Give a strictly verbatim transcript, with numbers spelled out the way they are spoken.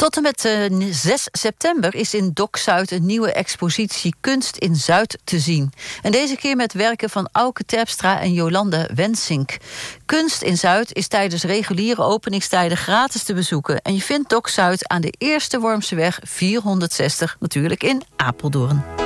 Tot en met uh, zes september is in Dok Zuid een nieuwe expositie Kunst in Zuid te zien. En deze keer met werken van Auke Terpstra en Jolande Wensink. Kunst in Zuid is tijdens reguliere openingstijden gratis te bezoeken. En je vindt Dok Zuid aan de Eerste Wormseweg vierhonderdzestig, natuurlijk in Apeldoorn.